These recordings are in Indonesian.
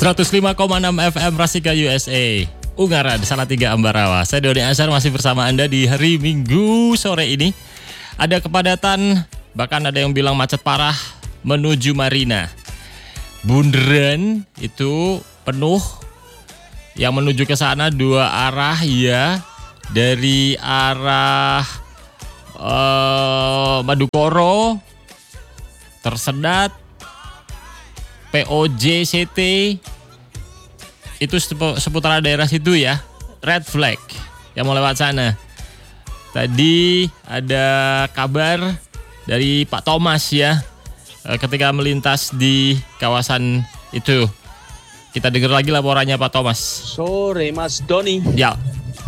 105,6 FM Rasika USA Ungaran Salatiga Ambarawa. Saya Doni Azhar masih bersama Anda di hari Minggu sore ini. Ada kepadatan, bahkan ada yang bilang macet parah menuju Marina. Bundaran itu penuh. Yang menuju ke sana dua arah ya. Dari arah Madukoro tersedat, POJCT itu seputaran daerah situ ya, red flag yang mau lewat sana. Tadi ada kabar dari Pak Thomas ya, ketika melintas di kawasan itu. Kita dengar lagi laporannya Pak Thomas. Sore Mas Doni. Ya.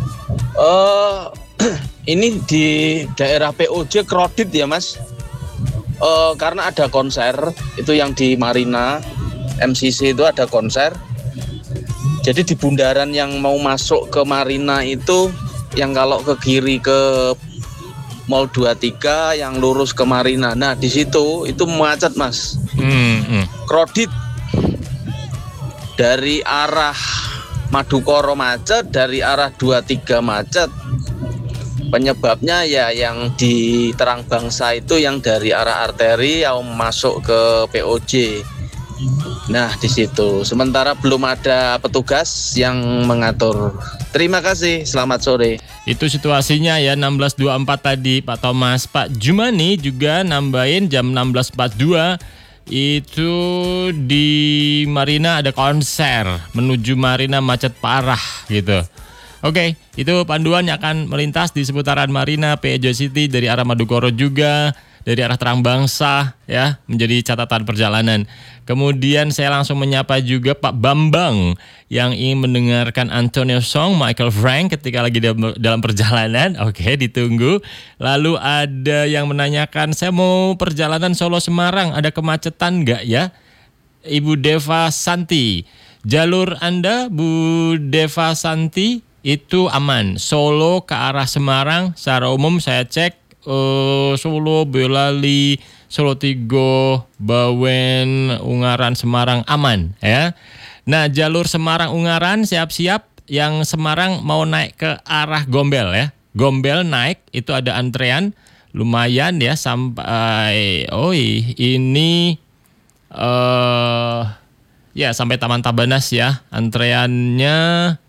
Ini di daerah POJ crowded ya Mas. Karena ada konser itu yang di Marina MCC itu ada konser. Jadi di bundaran yang mau masuk ke Marina itu, yang kalau ke kiri ke Mall 23 yang lurus ke Marina. Nah di situ itu macet Mas. Crowded. Dari arah Madukoro macet, dari arah 23 macet. Penyebabnya ya yang di Terang Bangsa itu yang dari arah arteri yang masuk ke POJ. Nah di situ. Sementara belum ada petugas yang mengatur. Terima kasih. Selamat sore. Itu situasinya ya 16.24 tadi Pak Thomas. Pak Jumani juga nambahin jam 16.42 itu di Marina ada konser. Menuju Marina macet parah gitu. Oke, itu panduan yang akan melintas di seputaran Marina, POJCT dari arah Madukoro juga, dari arah Terang Bangsa ya, menjadi catatan perjalanan. Kemudian saya langsung menyapa juga Pak Bambang yang ingin mendengarkan Antonio Song, Michael Frank ketika lagi dalam perjalanan. Oke, ditunggu. Lalu ada yang menanyakan, saya mau perjalanan Solo Semarang, ada kemacetan nggak ya? Ibu Deva Santi, jalur Anda Bu Deva Santi itu aman. Solo ke arah Semarang secara umum saya cek Solo, Boyolali, Solo Tigo, Bawen, Ungaran, Semarang aman ya. Nah jalur Semarang Ungaran siap-siap, yang Semarang mau naik ke arah Gombel ya. Gombel naik itu ada antrean lumayan ya sampai ini ya sampai Taman Tabanas ya antreannya.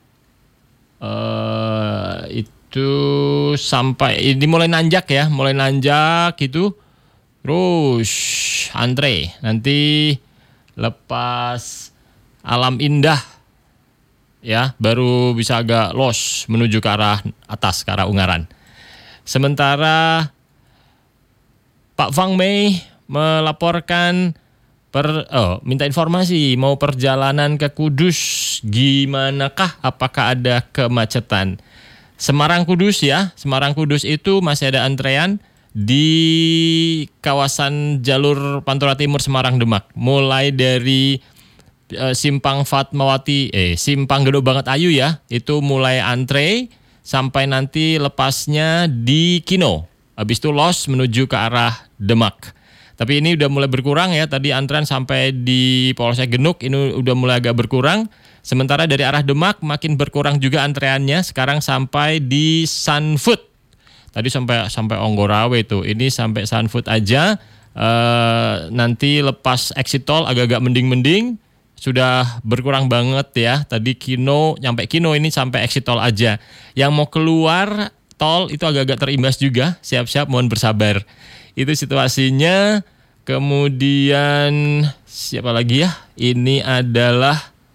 Itu sampai ini mulai nanjak ya, mulai nanjak gitu, terus antre nanti lepas Alam Indah ya baru bisa agak los menuju ke arah atas, ke arah Ungaran. Sementara Pak Fang Mei melaporkan minta informasi mau perjalanan ke Kudus gimanakah, apakah ada kemacetan. Semarang Kudus ya, Semarang Kudus itu masih ada antrean di kawasan jalur Pantura Timur Semarang Demak, mulai dari Simpang Fatmawati, Simpang Gedung Banget Ayu ya, itu mulai antre sampai nanti lepasnya di Kino, habis itu los menuju ke arah Demak. Tapi ini udah mulai berkurang ya, tadi antrean sampai di Polsek Genuk ini udah mulai agak berkurang. Sementara dari arah Demak makin berkurang juga antreannya, sekarang sampai di Sunfood. Tadi sampai Onggorawe itu, ini sampai Sunfood aja. Nanti lepas exit tol agak-agak mending-mending, sudah berkurang banget ya. Tadi Kino, nyampe Kino ini sampai exit tol aja. Yang mau keluar tol itu agak-agak terimbas juga, siap-siap mohon bersabar. Itu situasinya. Kemudian siapa lagi ya? Ini adalah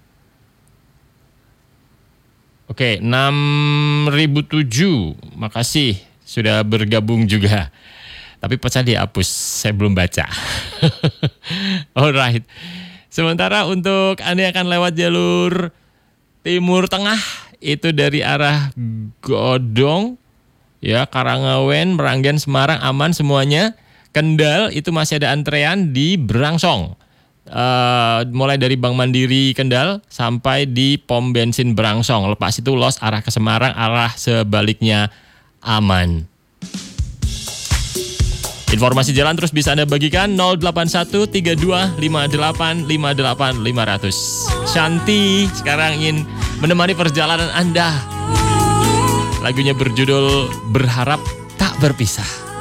6007. Makasih sudah bergabung juga. Tapi pesan dihapus, saya belum baca. Alright. Sementara untuk Anda yang akan lewat jalur Timur Tengah itu dari arah Godong ya, Karangawen, Meranggen, Semarang aman semuanya. Kendal itu masih ada antrean di Brangsong. Mulai dari Bank Mandiri Kendal sampai di pom bensin Brangsong. Lepas itu los arah ke Semarang, arah sebaliknya aman. Informasi jalan terus bisa Anda bagikan 08132585858 500. Shanti sekarang ingin menemani perjalanan Anda. Lagunya berjudul Berharap Tak Berpisah.